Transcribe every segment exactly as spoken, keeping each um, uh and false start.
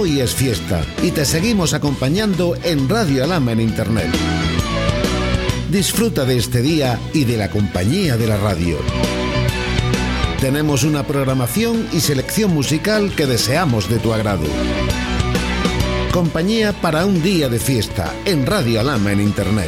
hoy es fiesta y te seguimos acompañando en Radio Alhama en Internet. Disfruta de este día y de la compañía de la radio. Tenemos una programación y selección musical que deseamos de tu agrado. Compañía para un día de fiesta en Radio Alhama en Internet.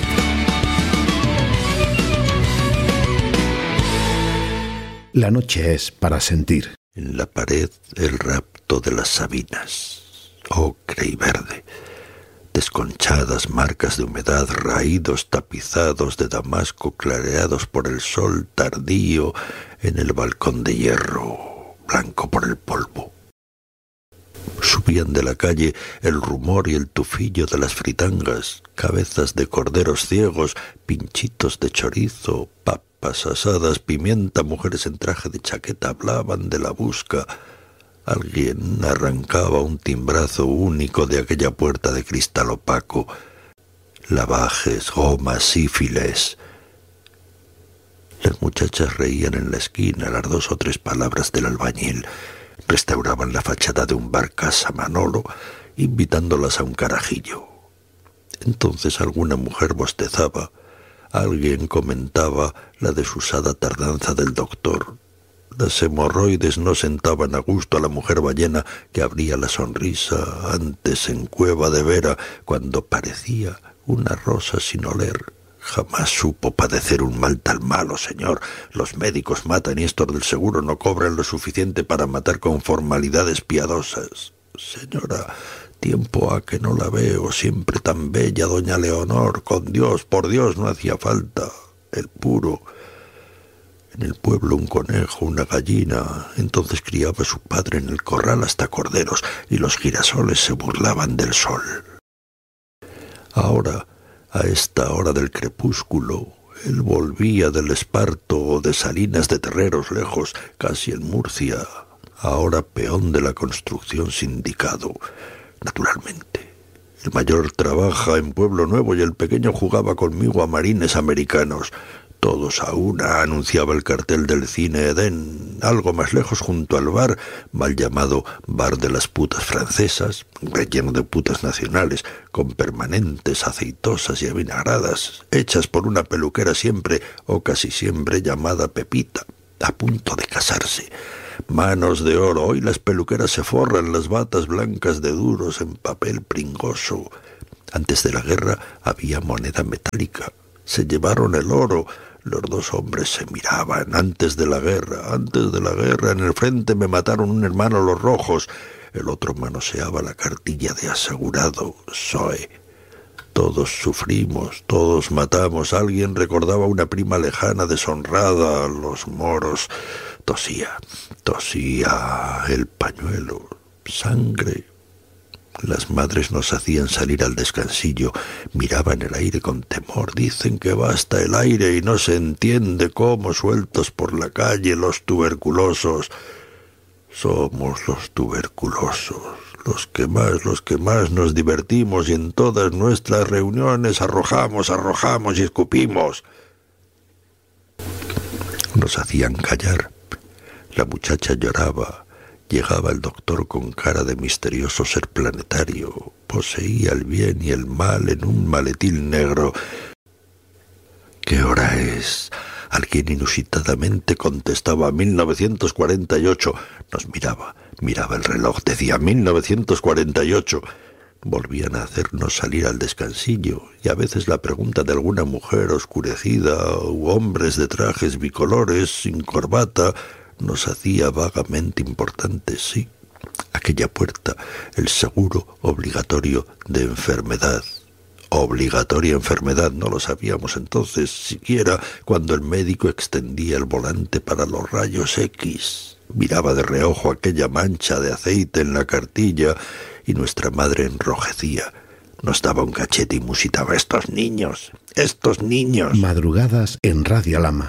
La noche es para sentir. En la pared el rapto de las sabinas, ocre y verde. Desconchadas marcas de humedad, raídos tapizados de damasco clareados por el sol tardío en el balcón de hierro, blanco por el polvo. Subían de la calle el rumor y el tufillo de las fritangas, cabezas de corderos ciegos, pinchitos de chorizo, papas asadas, pimienta, mujeres en traje de chaqueta hablaban de la busca. Alguien arrancaba un timbrazo único de aquella puerta de cristal opaco. Lavajes, gomas, sífiles. Las muchachas reían en la esquina las dos o tres palabras del albañil. Restauraban la fachada de un bar Casa Manolo, invitándolas a un carajillo. Entonces alguna mujer bostezaba. Alguien comentaba la desusada tardanza del doctor. Las hemorroides no sentaban a gusto a la mujer ballena que abría la sonrisa antes en Cueva de Vera cuando parecía una rosa sin oler. Jamás supo padecer un mal tan malo, señor. Los médicos matan y estos del seguro no cobran lo suficiente para matar con formalidades piadosas. Señora, tiempo ha que no la veo, siempre tan bella, doña Leonor. Con Dios, por Dios, no hacía falta. El puro... En el pueblo un conejo, una gallina. Entonces criaba su padre en el corral hasta corderos y los girasoles se burlaban del sol. Ahora, a esta hora del crepúsculo, él volvía del Esparto o de Salinas de Terreros lejos, casi en Murcia, ahora peón de la construcción sindicado. Naturalmente, el mayor trabaja en Pueblo Nuevo y el pequeño jugaba conmigo a marines americanos. Todos a una, anunciaba el cartel del cine Edén, algo más lejos junto al bar, mal llamado Bar de las Putas Francesas, relleno de putas nacionales, con permanentes aceitosas y avinagradas, hechas por una peluquera siempre o casi siempre llamada Pepita, a punto de casarse. Manos de oro, hoy las peluqueras se forran las batas blancas de duros en papel pringoso. Antes de la guerra había moneda metálica, se llevaron el oro. Los dos hombres se miraban. Antes de la guerra, antes de la guerra, en el frente me mataron un hermano los rojos. El otro manoseaba la cartilla de asegurado, S O E. Todos sufrimos, todos matamos. Alguien recordaba una prima lejana deshonrada, los moros. Tosía, tosía el pañuelo, sangre. Las madres nos hacían salir al descansillo, miraban el aire con temor. Dicen que basta el aire y no se entiende cómo, sueltos por la calle, los tuberculosos. Somos los tuberculosos, los que más, los que más nos divertimos y en todas nuestras reuniones arrojamos, arrojamos y escupimos. Nos hacían callar. La muchacha lloraba. Llegaba el doctor con cara de misterioso ser planetario. Poseía el bien y el mal en un maletín negro. ¿Qué hora es? Alguien inusitadamente contestaba mil novecientos cuarenta y ocho. Nos miraba, miraba el reloj, decía mil novecientos cuarenta y ocho. Volvían a hacernos salir al descansillo, y a veces la pregunta de alguna mujer oscurecida u hombres de trajes bicolores sin corbata nos hacía vagamente importantes, sí. Aquella puerta, el seguro obligatorio de enfermedad. Obligatoria enfermedad, no lo sabíamos entonces, siquiera cuando el médico extendía el volante para los rayos X. Miraba de reojo aquella mancha de aceite en la cartilla y nuestra madre enrojecía. Nos daba un cachete y musitaba: «Estos niños, estos niños». Madrugadas en Radio Alhama.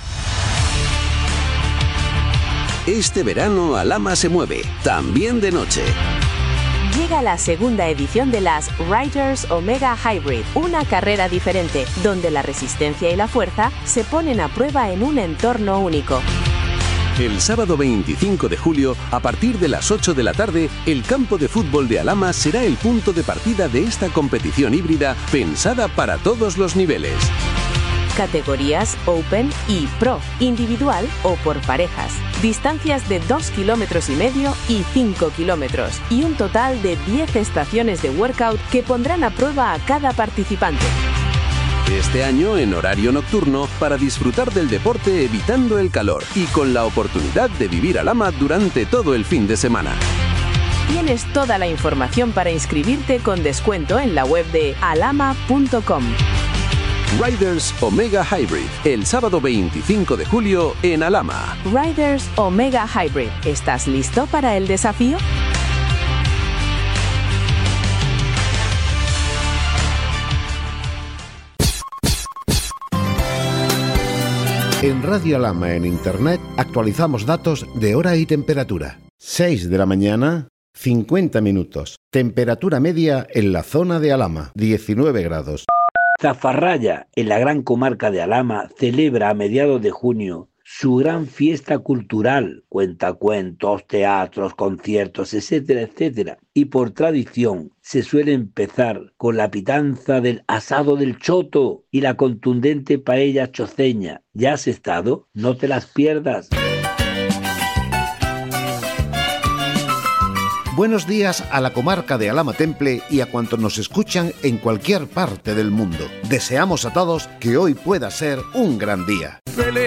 Este verano Alhama se mueve, también de noche. Llega la segunda edición de las Riders Omega Hybrid, una carrera diferente, donde la resistencia y la fuerza se ponen a prueba en un entorno único. El sábado veinticinco de julio, a partir de las ocho de la tarde, el campo de fútbol de Alhama será el punto de partida de esta competición híbrida pensada para todos los niveles. Categorías Open y Pro, individual o por parejas. Distancias de dos kilómetros y medio y cinco kilómetros. Y un total de diez estaciones de workout que pondrán a prueba a cada participante. Este año en horario nocturno para disfrutar del deporte evitando el calor y con la oportunidad de vivir Alhama durante todo el fin de semana. Tienes toda la información para inscribirte con descuento en la web de alhama punto com. Riders Omega Hybrid, el sábado veinticinco de julio en Alhama. Riders Omega Hybrid, ¿estás listo para el desafío? En Radio Alhama en Internet actualizamos datos de hora y temperatura. seis de la mañana, cincuenta minutos. Temperatura media en la zona de Alhama, diecinueve grados. Zafarraya, en la gran comarca de Alhama, celebra a mediados de junio su gran fiesta cultural, cuentacuentos, teatros, conciertos, etcétera, etcétera. Y por tradición se suele empezar con la pitanza del asado del choto y la contundente paella choceña. ¿Ya has estado? No te las pierdas. Buenos días a la comarca de Alhama Temple y a cuantos nos escuchan en cualquier parte del mundo. Deseamos a todos que hoy pueda ser un gran día.